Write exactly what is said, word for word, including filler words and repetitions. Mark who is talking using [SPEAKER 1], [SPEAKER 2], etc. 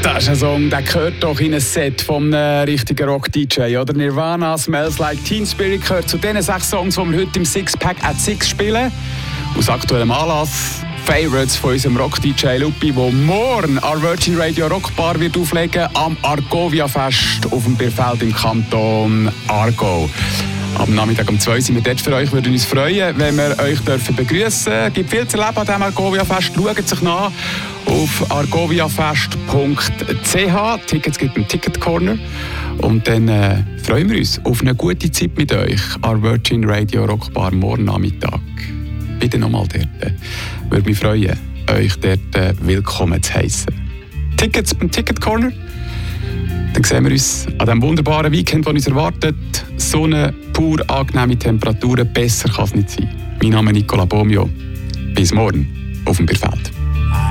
[SPEAKER 1] Das ist ein Song, der gehört doch in ein Set von einem richtigen Rock-D J, oder? Nirvana, Smells Like Teen Spirit gehört zu den sechs Songs, die wir heute im Sixpack at Six spielen. Aus aktuellem Anlass Favorites von unserem Rock-D J Lupi, der morgen an Virgin Radio Rockbar wird auflegen am Argovia-Fest auf dem Bierfeld im Kanton Aargau. Am Nachmittag um zwei sind wir dort für euch. Wir würden uns freuen, wenn wir euch begrüßen dürfen. Es gibt viel zu erleben an diesem Argovia-Fest. Schaut es sich nach auf argoviafest punkt c h. Tickets gibt es im Ticket Corner. Und dann äh, freuen wir uns auf eine gute Zeit mit euch an Virgin Radio Rockbar morgen Nachmittag. Bitte nochmal dort. Würde mich freuen, euch dort äh, willkommen zu heissen. Tickets beim Ticket Corner. Dann sehen wir uns an diesem wunderbaren Weekend, das uns erwartet. Sonne, pur angenehme Temperaturen, besser kann es nicht sein. Mein Name ist Nicola Bomio. Bis morgen auf dem Bierfeld.